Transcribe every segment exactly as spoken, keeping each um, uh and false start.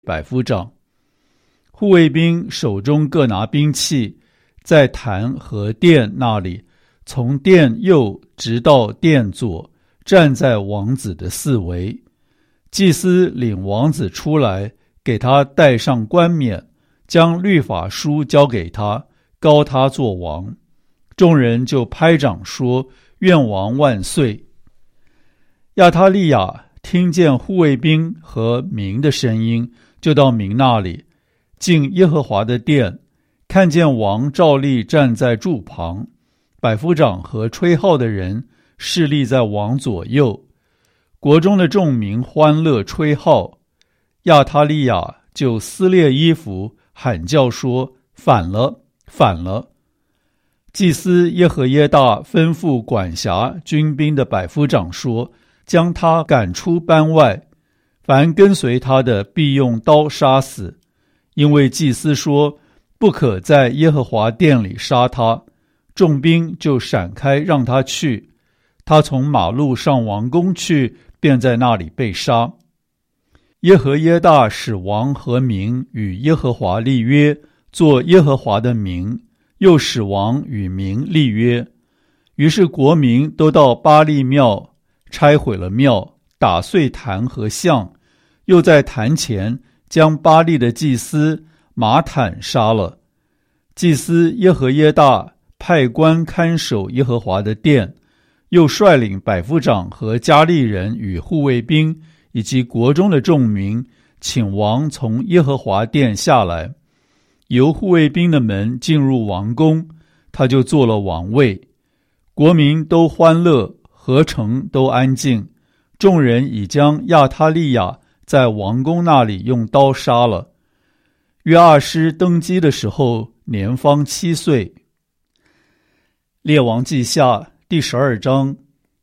百夫长。护卫兵手中各拿兵器，在坛和殿那里，从殿右直到殿左，站在王子的四围。祭司领王子出来，给他戴上冠冕，将律法书交给他，膏他做王。众人就拍掌说：愿王万岁！亚他利亚听见护卫兵和民的声音，就到民那里，进耶和华的殿，看见王照例站在柱旁，百夫长和吹号的人侍立在王左右。国中的众民欢乐吹号，亚他利亚就撕裂衣服，喊叫说：反了，反了！祭司耶和耶大吩咐管辖军兵的百夫长说：将他赶出班外，凡跟随他的必用刀杀死，因为祭司说不可在耶和华殿里杀他。众兵就闪开让他去，他从马路上王宫去，便在那里被杀。耶和耶大使王和民与耶和华立约，做耶和华的名，又使王与民立约。于是国民都到巴力庙，拆毁了庙，打碎坛和像，又在坛前将巴力的祭司马坦杀了。祭司耶和耶大派官看守耶和华的殿，又率领百夫长和加利人与护卫兵以及国中的众民，请王从耶和华殿下来，由护卫兵的门进入王宫，他就做了王位。国民都欢乐，合城都安静。众人已将亚他利亚在王宫那里用刀杀了。约阿施登基的时候，年方七岁。列王记下第十二章。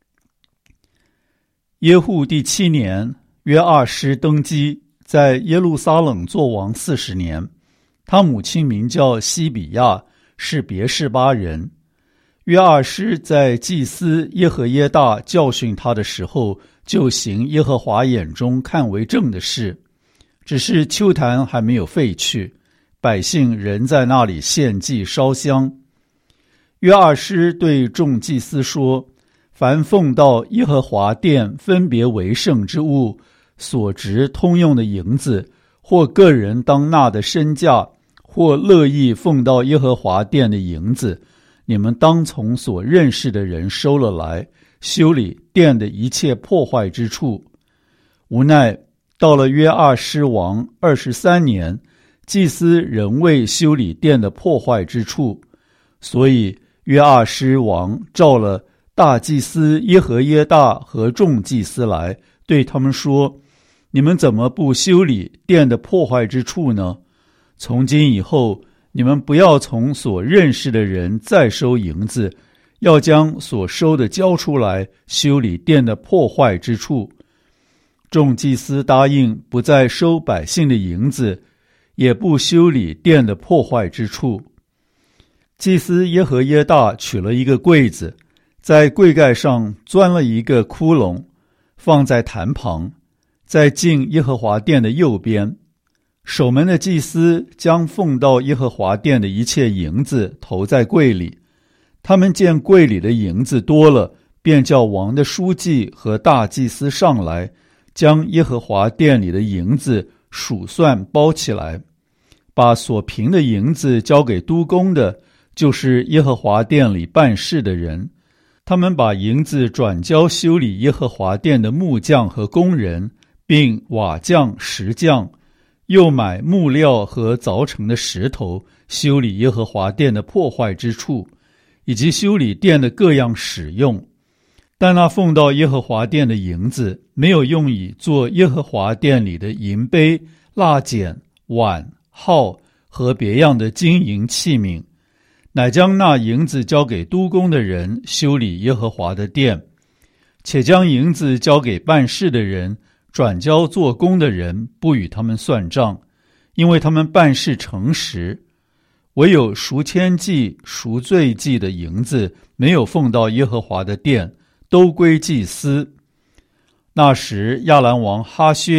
耶户第七年，约阿施登基，在耶路撒冷作王四十年。他母亲名叫西比亚，是别是巴人。约阿施在祭司耶和耶大教训他的时候，就行耶和华眼中看为正的事，只是丘坛还没有废去，百姓仍在那里献祭烧香。约阿施对众祭司说：凡奉到耶和华殿分别为圣之物，所值通用的银子，或个人当纳的身价，或乐意奉到耶和华殿的银子，你们当从所认识的人收了来，修理殿的一切破坏之处。无奈到了约阿施王二十三年，祭司仍未修理殿的破坏之处，所以约阿施王召了大祭司耶和耶大和众祭司来，对他们说：你们怎么不修理殿的破坏之处呢？从今以后，你们不要从所认识的人再收银子，要将所收的交出来，修理殿的破坏之处。众祭司答应不再收百姓的银子，也不修理殿的破坏之处。祭司耶和耶大取了一个柜子，在柜盖上钻了一个窟窿，放在坛旁，在进耶和华殿的右边。守门的祭司将奉到耶和华殿的一切银子投在柜里。他们见柜里的银子多了，便叫王的书记和大祭司上来，将耶和华殿里的银子数算包起来，把所凭的银子交给督工的，就是耶和华殿里办事的人。他们把银子转交修理耶和华殿的木匠和工人，并瓦匠、石匠，又买木料和凿成的石头，修理耶和华殿的破坏之处，以及修理殿的各样使用。但那奉到耶和华殿的银子，没有用以做耶和华殿里的银杯、蜡剪、碗、号和别样的金银器皿，乃将那银子交给督工的人修理耶和华的殿，且将银子交给办事的人，转交做工的人，不与他们算账，因为他们办事诚实。唯有赎愆祭、赎罪祭的银子没有奉到耶和华的殿，都归祭司。那时亚兰王哈薛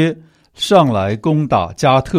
上来攻打加特。